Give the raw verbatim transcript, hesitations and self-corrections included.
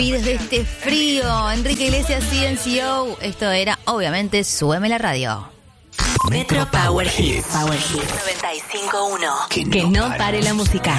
Y desde este frío, Enrique Iglesias, C N C O. Esto era, obviamente, Súbeme la radio. Metro Power Hits. Power Hits noventa y cinco punto uno. Que no pare la música.